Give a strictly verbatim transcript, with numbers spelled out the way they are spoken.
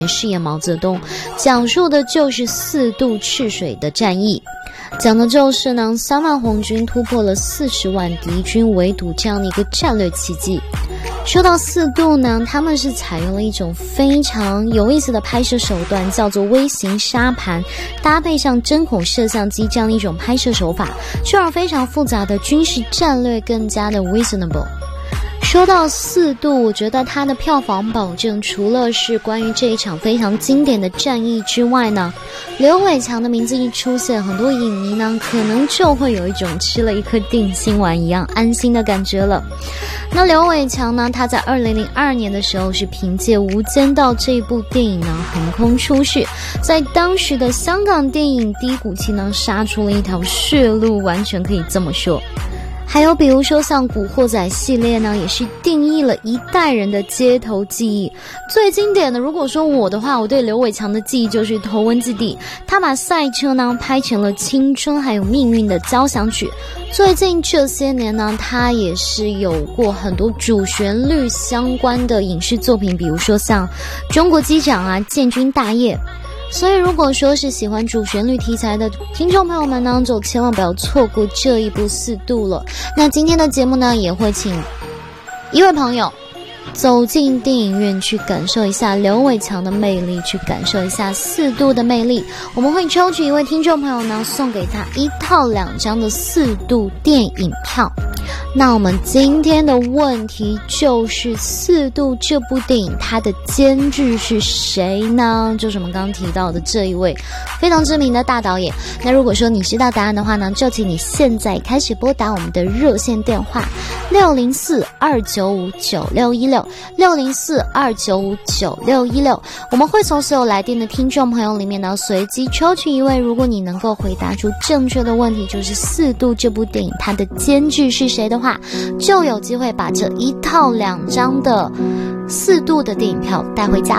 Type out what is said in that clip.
饰演毛泽东，讲述的就是四渡赤水的战役，讲的就是呢三万红军突破了四十万敌军围堵这样的一个战略奇迹。说到四渡呢，他们是采用了一种非常有意思的拍摄手段，叫做微型沙盘，搭配上针孔摄像机这样的一种拍摄手法，就让非常复杂的军事战略更加的 reasonable。说到四渡，我觉得它的票房保证除了是关于这一场非常经典的战役之外呢，刘伟强的名字一出现，很多影迷呢可能就会有一种吃了一颗定心丸一样安心的感觉了。那刘伟强呢，他在二零零二年的时候是凭借《无间道》这一部电影呢横空出世，在当时的香港电影低谷期呢杀出了一条血路，完全可以这么说。还有比如说像古惑仔系列呢，也是定义了一代人的街头记忆。最经典的，如果说我的话，我对刘伟强的记忆就是《头文字 D》，他把赛车呢拍成了青春还有命运的交响曲。最近这些年呢，他也是有过很多主旋律相关的影视作品，比如说像《中国机长》啊，《建军大业》。所以如果说是喜欢主旋律题材的听众朋友们呢，就千万不要错过这一部四渡了。那今天的节目呢，也会请一位朋友走进电影院去感受一下刘伟强的魅力，去感受一下四渡的魅力。我们会抽取一位听众朋友呢，送给他一套两张的四渡电影票。那我们今天的问题就是四渡这部电影它的监制是谁呢？就是我们刚刚提到的这一位非常知名的大导演。那如果说你知道答案的话呢，就请你现在开始拨打我们的热线电话六零四二九五九六一六 六零四二九五九六一六，我们会从所有来电的听众朋友里面呢随机抽取一位，如果你能够回答出正确的问题，就是四渡这部电影它的监制是谁的话，就有机会把这一套两张的四渡的电影票带回家。